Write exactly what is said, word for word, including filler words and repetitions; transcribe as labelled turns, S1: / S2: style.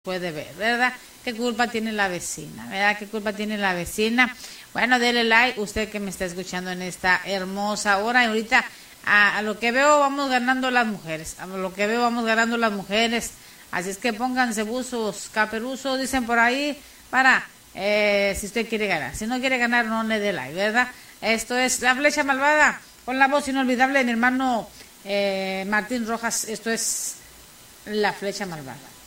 S1: puede ver, ¿verdad? ¿Qué culpa tiene la vecina? ¿Verdad? ¿Qué culpa tiene la vecina? Bueno, dele like, usted que me está escuchando en esta hermosa hora. Y ahorita, a, a lo que veo, vamos ganando las mujeres. A lo que veo, vamos ganando las mujeres. Así es que pónganse buzos, caperuzos, dicen por ahí, para, eh, si usted quiere ganar. Si no quiere ganar, no le dé like, ¿verdad? Esto es La Flecha Malvada, con la voz inolvidable de mi hermano eh, Martín Rojas. Esto es La Flecha Malvada.